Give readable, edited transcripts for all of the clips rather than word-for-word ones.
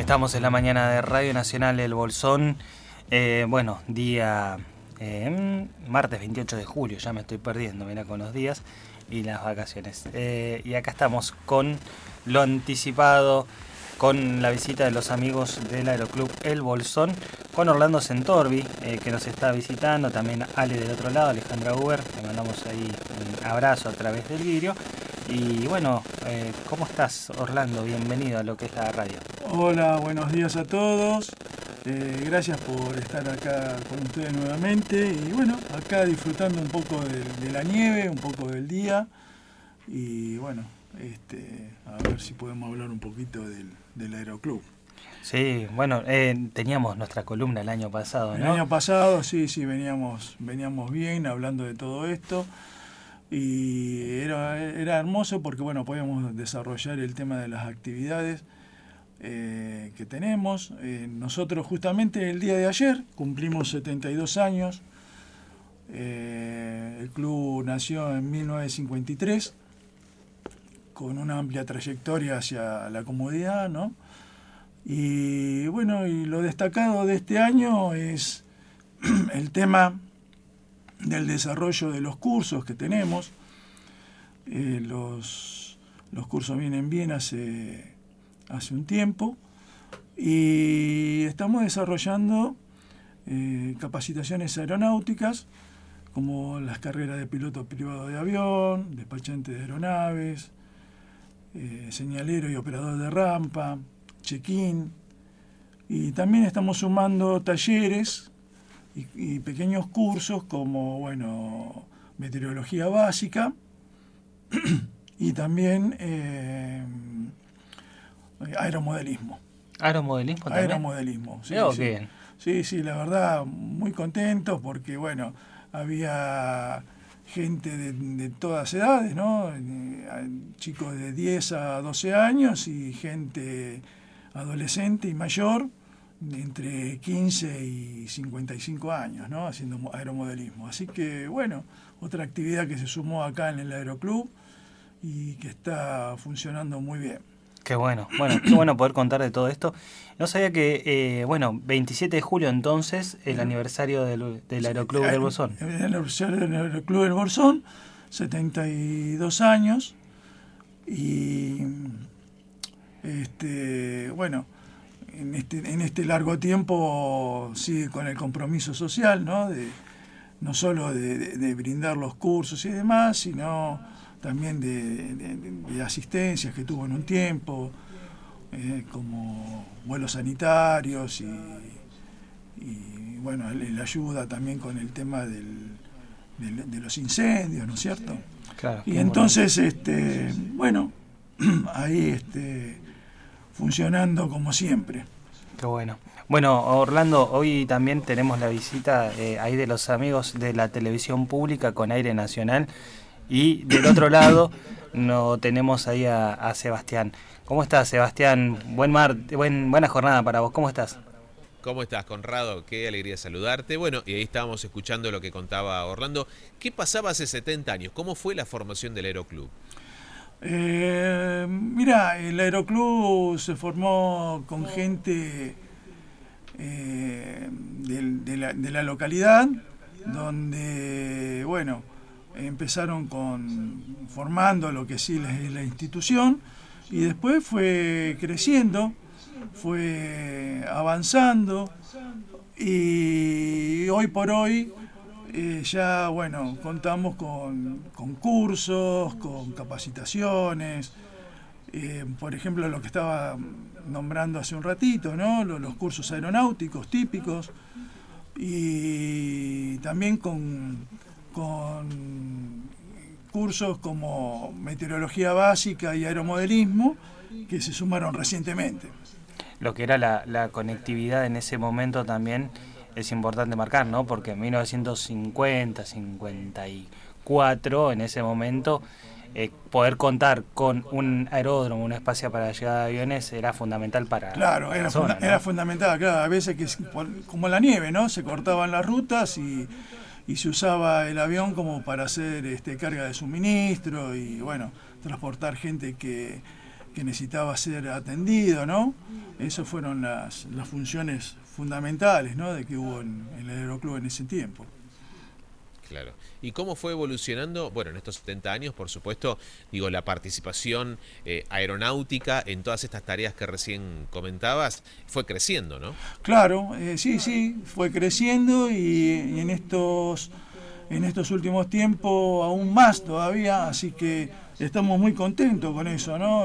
Estamos en la mañana de Radio Nacional El Bolsón. Día martes 28 de julio, ya me estoy perdiendo, mira, con los días y las vacaciones. Y acá estamos con lo anticipado, con la visita de los amigos del Aeroclub El Bolsón, con Orlando Centorbi, que nos está visitando, también Ale del otro lado, Alejandra Uber, le mandamos ahí un abrazo a través del vidrio. Y bueno, ¿cómo estás, Orlando? Bienvenido a lo que es la radio. Hola, buenos días a todos. Gracias por estar acá con ustedes nuevamente. Y bueno, acá disfrutando un poco de la nieve, un poco del día. Y bueno, a ver si podemos hablar un poquito del Aeroclub. Sí, bueno, teníamos nuestra columna el año pasado, ¿no? El año pasado, sí, veníamos bien hablando de todo esto. Y era hermoso porque, bueno, podíamos desarrollar el tema de las actividades que tenemos. Nosotros justamente el día de ayer cumplimos 72 años. El club nació en 1953 con una amplia trayectoria hacia la comodidad, ¿no? Y bueno, y lo destacado de este año es el tema del desarrollo de los cursos que tenemos. Los cursos vienen bien hace un tiempo y estamos desarrollando capacitaciones aeronáuticas como las carreras de piloto privado de avión, despachante de aeronaves, señalero y operador de rampa, check-in, y también estamos sumando talleres y pequeños cursos como, bueno, meteorología básica y también aeromodelismo. ¿Aeromodelismo también? Aeromodelismo, sí, sí. Bien. Sí, la verdad, muy contentos porque, bueno, había gente de todas edades, ¿no? Chicos de 10 a 12 años y gente adolescente y mayor, entre 15 y 55 años, ¿no? Haciendo aeromodelismo. Así que, bueno, otra actividad que se sumó acá en el Aeroclub y que está funcionando muy bien. Qué bueno, qué bueno poder contar de todo esto. No sabía que, 27 de julio entonces, el aniversario del Aeroclub del Bolsón. El aniversario del Aeroclub del Bolsón, 72 años, y bueno, en este largo tiempo sigue con el compromiso social, ¿no? No solo de brindar los cursos y demás, sino también de asistencias que tuvo en un tiempo, como vuelos sanitarios y bueno, le ayuda también con el tema de los incendios, ¿no es cierto? Claro. Y entonces, bueno, ahí funcionando como siempre. Qué bueno. Bueno, Orlando, hoy también tenemos la visita ahí de los amigos de la televisión pública con Aire Nacional y del otro lado no tenemos ahí a Sebastián. ¿Cómo estás, Sebastián? Buena jornada para vos. ¿Cómo estás? ¿Cómo estás, Conrado? Qué alegría saludarte. Bueno, y ahí estábamos escuchando lo que contaba Orlando. ¿Qué pasaba hace 70 años? ¿Cómo fue la formación del Aeroclub? Mira, el Aeroclub se formó con gente de la localidad, donde, bueno, empezaron formando lo que sí es la institución, y después fue creciendo, fue avanzando, y hoy por hoy ya, bueno, contamos con cursos, con capacitaciones, por ejemplo, lo que estaba nombrando hace un ratito, ¿no? Los cursos aeronáuticos típicos, y también con cursos como meteorología básica y aeromodelismo, que se sumaron recientemente. Lo que era la conectividad en ese momento también es importante marcar, ¿no? Porque en 1950, 54, en ese momento, poder contar con un aeródromo, un espacio para la llegada de aviones era fundamental para la zona, ¿no? Era fundamental, claro, a veces como la nieve, ¿no? Se cortaban las rutas y se usaba el avión como para hacer carga de suministro y, bueno, transportar gente que que necesitaba ser atendido, ¿no? Esas fueron las funciones fundamentales, ¿no?, de que hubo en el aeroclub en ese tiempo. Claro. ¿Y cómo fue evolucionando, bueno, en estos 70 años, por supuesto, digo, la participación aeronáutica en todas estas tareas que recién comentabas, fue creciendo, ¿no? Claro, sí, fue creciendo y en estos últimos tiempos aún más todavía, así que estamos muy contentos con eso, ¿no?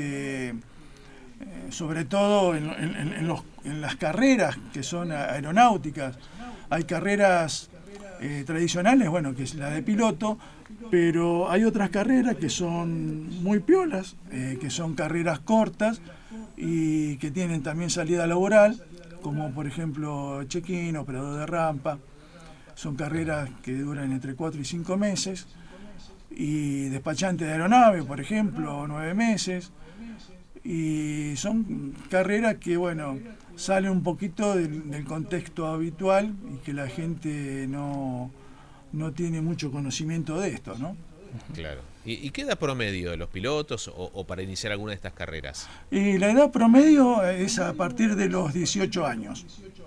Sobre todo en las carreras que son aeronáuticas. Hay carreras tradicionales, bueno, que es la de piloto, pero hay otras carreras que son muy piolas, que son carreras cortas y que tienen también salida laboral, como por ejemplo check-in, operador de rampa. Son carreras que duran entre 4 y 5 meses, y despachante de aeronave, por ejemplo, 9 meses. Y son carreras que, bueno, salen un poquito del contexto habitual y que la gente no tiene mucho conocimiento de esto, ¿no? Claro. ¿Y qué edad promedio de los pilotos o para iniciar alguna de estas carreras? Y la edad promedio es a partir de los 18 años.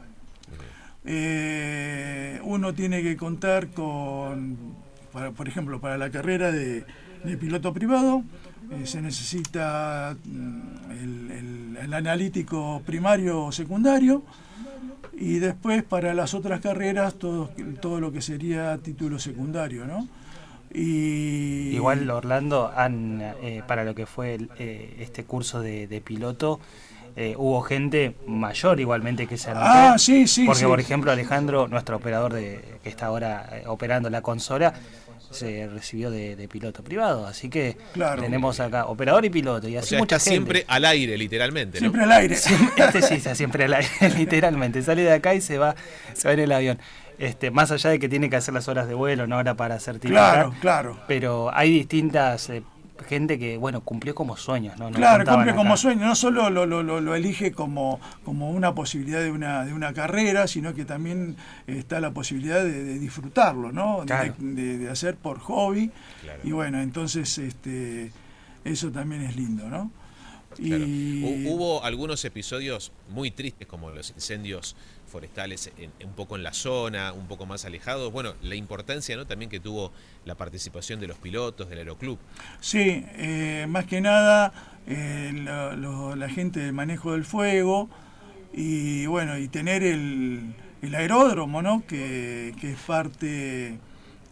Uno tiene que contar con, por ejemplo, para la carrera de piloto privado, se necesita el analítico primario o secundario, y después para las otras carreras todo lo que sería título secundario, ¿no? Y igual, Orlando, para lo que fue este curso de piloto, hubo gente mayor igualmente que se anotó. Sí. Porque, sí. por ejemplo, Alejandro, nuestro operador que está ahora operando la consola, se recibió de piloto privado, así que claro, tenemos acá operador y piloto, y así, o sea, mucha está gente. Siempre al aire, literalmente, ¿no? Siempre al aire. Sí, sí, está siempre al aire, literalmente. Sale de acá y se va en el avión. Más allá de que tiene que hacer las horas de vuelo, no ahora para certificar. Claro. Pero hay distintas gente que, bueno, cumplió como sueños, ¿no? Claro, cumple como sueño. No solo lo elige como una posibilidad de una carrera, sino que también está la posibilidad de disfrutarlo, ¿no? Claro. De hacer por hobby. Claro. Y bueno, entonces eso también es lindo, ¿no? Claro. Y Hubo algunos episodios muy tristes, como los incendios forestales un poco en la zona, un poco más alejados. Bueno, la importancia, ¿no?, también que tuvo la participación de los pilotos del aeroclub. Sí, más que nada la gente del manejo del fuego, y bueno, y tener el aeródromo, ¿no?, que es parte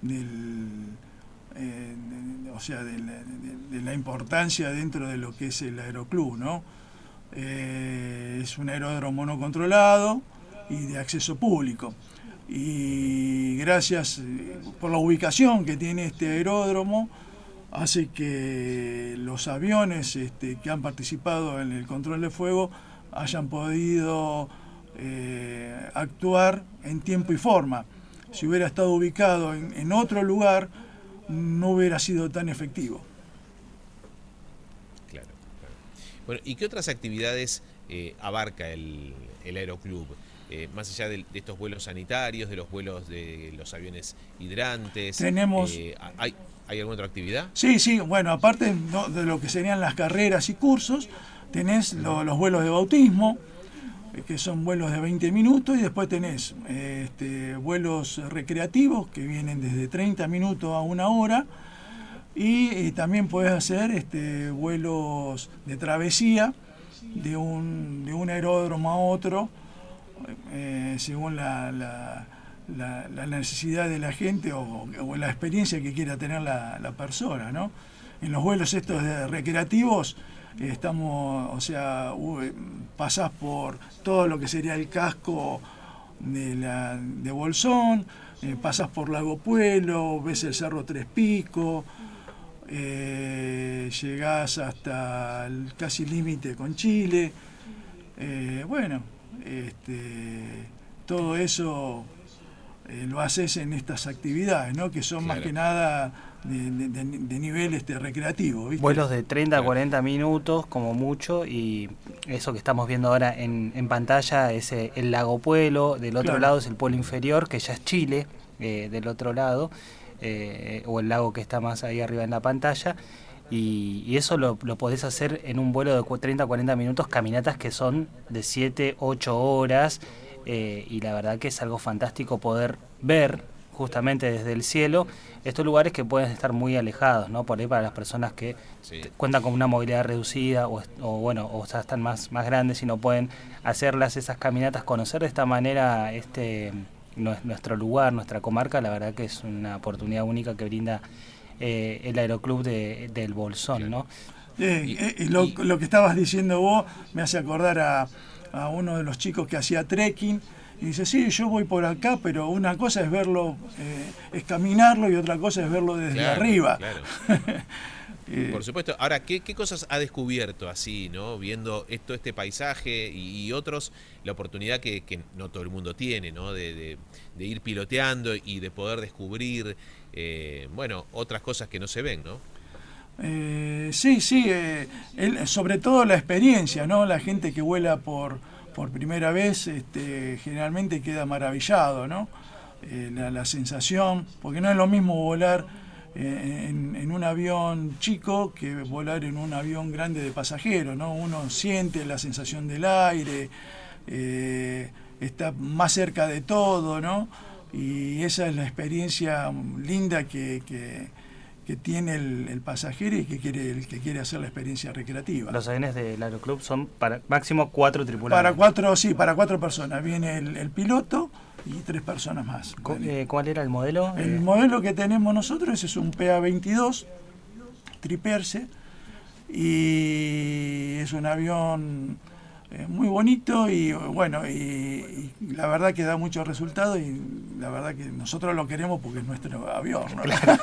de la importancia dentro de lo que es el aeroclub, ¿no? Es un aeródromo no controlado y de acceso público. Y gracias por la ubicación que tiene este aeródromo, hace que los aviones que han participado en el control de fuego hayan podido actuar en tiempo y forma. Si hubiera estado ubicado en otro lugar, no hubiera sido tan efectivo. Claro. Bueno, ¿y qué otras actividades abarca el aeroclub? Más allá de estos vuelos sanitarios, de los vuelos de los aviones hidrantes, tenemos ¿hay alguna otra actividad? Sí, bueno, aparte de lo que serían las carreras y cursos, tenés los vuelos de bautismo, que son vuelos de 20 minutos, y después tenés vuelos recreativos que vienen desde 30 minutos a 1 hora, y también podés hacer vuelos de travesía de un aeródromo a otro, según la necesidad de la gente o la experiencia que quiera tener la persona, ¿no? En los vuelos estos recreativos pasás por todo lo que sería el casco de Bolsón, pasás por Lago Puelo, ves el Cerro Tres Picos, llegás hasta casi límite con Chile. Todo eso lo haces en estas actividades, ¿no?, que son claro, más que nada de nivel recreativo, ¿viste? Vuelos de 30 a 40 minutos como mucho, y eso que estamos viendo ahora en pantalla es el Lago Puelo. Del otro lado es el Puelo Inferior, que ya es Chile, del otro lado, o el lago que está más ahí arriba en la pantalla. y eso lo podés hacer en un vuelo de 30 a 40 minutos, caminatas que son de 7, 8 horas, y la verdad que es algo fantástico poder ver justamente desde el cielo estos lugares que pueden estar muy alejados, ¿no? Por ahí para las personas que cuentan con una movilidad reducida o ya están más grandes y no pueden hacerlas esas caminatas, conocer de esta manera nuestro lugar, nuestra comarca, la verdad que es una oportunidad única que brinda el Aeroclub del Bolsón, ¿no? Lo que estabas diciendo vos me hace acordar a uno de los chicos que hacía trekking. Y dice, sí, yo voy por acá, pero una cosa es verlo, es caminarlo, y otra cosa es verlo desde arriba. Claro. Por supuesto. Ahora, ¿qué cosas ha descubierto así, ¿no? Viendo este paisaje y otros, la oportunidad que no todo el mundo tiene, ¿no? De ir piloteando y de poder descubrir, otras cosas que no se ven, ¿no? Sí, sobre todo la experiencia, ¿no? La gente que vuela por primera vez generalmente queda maravillado, ¿no? La sensación, porque no es lo mismo volar en un avión chico que volar en un avión grande de pasajeros, ¿no? Uno siente la sensación del aire, está más cerca de todo, ¿no? Y esa es la experiencia linda que tiene el pasajero y el que quiere hacer la experiencia recreativa. Los aviones del Aeroclub son para máximo 4 tripulantes. Para 4 personas. Viene el piloto y 3 personas más. ¿Cuál era el modelo? El modelo que tenemos nosotros es un PA-22 triperce, y es un avión muy bonito y bueno, y la verdad que da muchos resultados, y la verdad que nosotros lo queremos porque es nuestro avión, ¿no? Claro,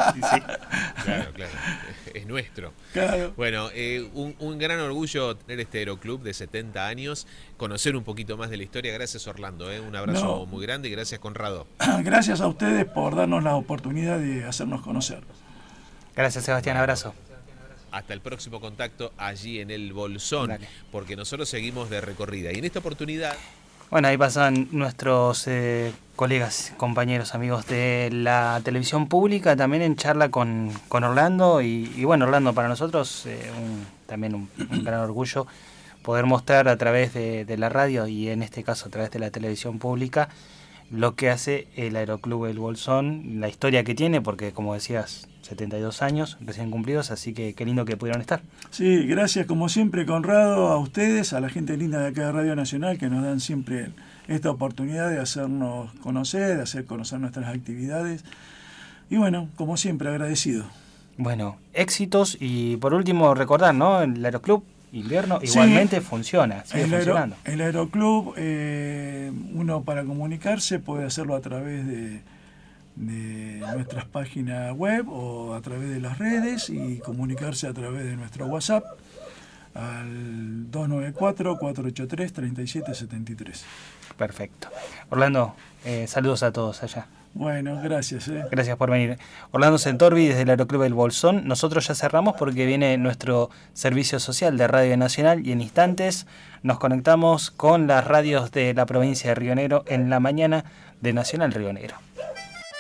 es nuestro. Claro. Bueno, un gran orgullo tener este Aeroclub de 70 años, conocer un poquito más de la historia. Gracias, Orlando, un abrazo muy grande, y gracias, Conrado. Gracias a ustedes por darnos la oportunidad de hacernos conocer. Gracias, Sebastián, abrazo. Hasta el próximo contacto allí en el Bolsón. Dale. Porque nosotros seguimos de recorrida. Y en esta oportunidad... Bueno, ahí pasan nuestros colegas, compañeros, amigos de la televisión pública, también en charla con Orlando. Y bueno, Orlando, para nosotros también un gran orgullo poder mostrar a través de la radio, y en este caso a través de la televisión pública, lo que hace el Aeroclub El Bolsón, la historia que tiene, porque como decías, 72 años recién cumplidos, así que qué lindo que pudieron estar. Sí, gracias como siempre, Conrado, a ustedes, a la gente linda de acá de Radio Nacional, que nos dan siempre esta oportunidad de hacernos conocer, de hacer conocer nuestras actividades, y bueno, como siempre, agradecido. Bueno, éxitos, y por último recordar, ¿no? El Aeroclub Invierno igualmente funciona, sigue funcionando. El Aeroclub, uno para comunicarse puede hacerlo a través de nuestras páginas web o a través de las redes, y comunicarse a través de nuestro WhatsApp al 294-483-3773. Perfecto. Orlando, saludos a todos allá. Bueno, gracias. Gracias por venir. Orlando Sentorbi desde el Aeroclub del Bolsón. Nosotros ya cerramos porque viene nuestro servicio social de Radio Nacional, y en instantes nos conectamos con las radios de la provincia de Río Negro en la mañana de Nacional Río Negro.